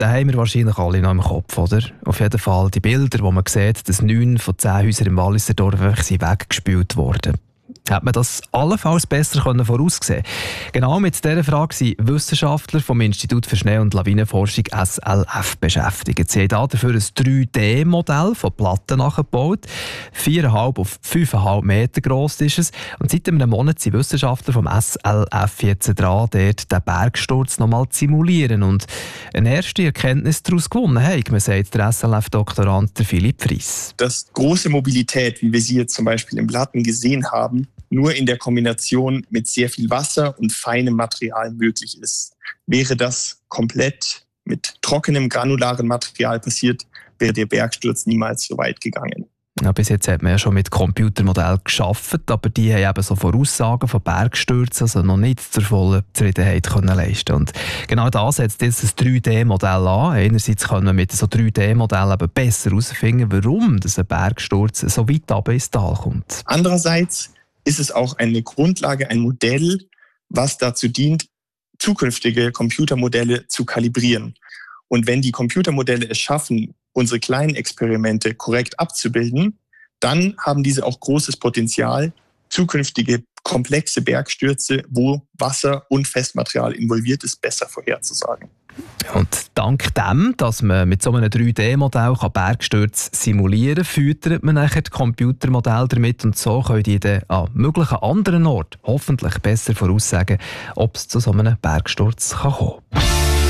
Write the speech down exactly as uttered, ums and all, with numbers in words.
den haben wir wahrscheinlich alle noch im Kopf, oder? Auf jeden Fall die Bilder, wo man sieht, dass neun von zehn Häusern im Walliser Dorf weggespült wurden. Hat man das allenfalls besser voraussehen können? Genau mit dieser Frage sind Wissenschaftler vom Institut für Schnee- und Lawinenforschung S L F beschäftigt. Sie haben dafür ein drei D Modell von Platten nachgebaut. vier Komma fünf auf fünf Komma fünf Meter gross ist es. Und seit einem Monat sind Wissenschaftler vom S L F jetzt dran, dort den Bergsturz noch mal zu simulieren und eine erste Erkenntnis daraus gewonnen haben, man sagt der S L F-Doktorand Philipp Fries. Dass große Mobilität, wie wir sie jetzt zum Beispiel im Platten gesehen haben, nur in der Kombination mit sehr viel Wasser und feinem Material möglich ist. Wäre das komplett mit trockenem, granularen Material passiert, wäre der Bergsturz niemals so weit gegangen. Ja, bis jetzt hat man ja schon mit Computermodellen gearbeitet, aber die haben eben so Voraussagen von Bergstürzen also noch nicht zur vollen Zufriedenheit können leisten. Und genau das setzt jetzt ein drei D Modell an. Einerseits können wir mit so drei D Modellen eben besser herausfinden, warum ein Bergsturz so weit runter ins Tal kommt. Andererseits ist es auch eine Grundlage, ein Modell, was dazu dient, zukünftige Computermodelle zu kalibrieren. Und wenn die Computermodelle es schaffen, unsere kleinen Experimente korrekt abzubilden, dann haben diese auch großes Potenzial, zukünftige komplexe Bergstürze, wo Wasser und Festmaterial involviert ist, besser vorherzusagen. Und dank dem, dass man mit so einem drei D Modell Bergstürze simulieren kann, füttert man nachher die Computermodelle damit und so können die dann an möglichen anderen Orten hoffentlich besser voraussagen, ob es zu so einem Bergsturz kommen kann.